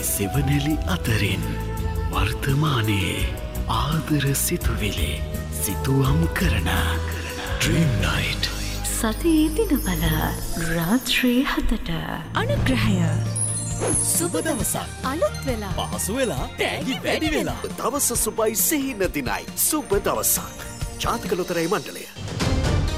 සෙවනැලි අතරින් වර්තමානයේ ආදර සිතුවිලි සිතුවම් කරන ඩ්‍රීම් නයිට් සතියේ දිනවල රාත්‍රී 7ට අනුග්‍රහය සුබ දවසක් අලුත් වෙලා පහසු වෙලා තෑගි වැඩි වෙලා දවස සුබයි සිහි නැතිනයි සුබ දවසක් ජාතික ලොතරැයි මණ්ඩලය